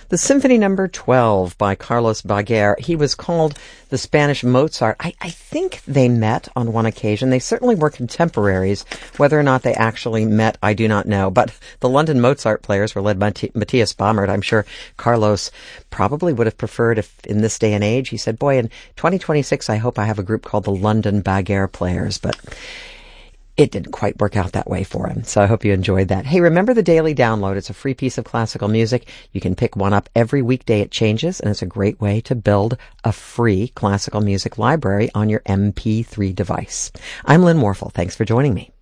The Symphony Number 12 by Carlos Baguer. He was called the Spanish Mozart. I think they met on one occasion. They certainly were contemporaries. Whether or not they actually met, I do not know. But the London Mozart players were led by Matthias Baumert. I'm sure Carlos probably would have preferred if in this day and age, he said, boy, in 2026, I hope I have a group called the London Baguer Players. But it didn't quite work out that way for him. So I hope you enjoyed that. Hey, remember the Daily Download. It's a free piece of classical music. You can pick one up every weekday. It changes, and it's a great way to build a free classical music library on your MP3 device. I'm Lynn Warfel. Thanks for joining me.